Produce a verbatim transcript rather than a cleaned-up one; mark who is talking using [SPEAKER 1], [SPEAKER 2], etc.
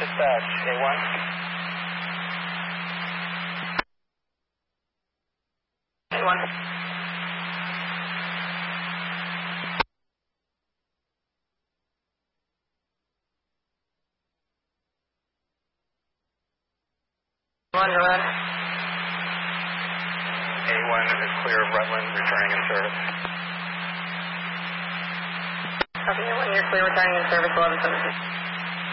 [SPEAKER 1] dispatch, A one. A one. One, go ahead. A one is clear of Rutland, returning in service. Copy, A one, you're clear, returning in service, eleven seventeen.